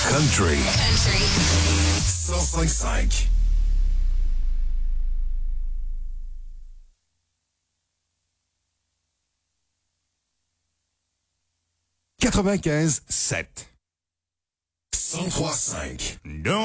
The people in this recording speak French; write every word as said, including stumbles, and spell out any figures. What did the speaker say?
Country. Country. cent cinq virgule cinq. quatre-vingt-quinze sept. cent trois cinq.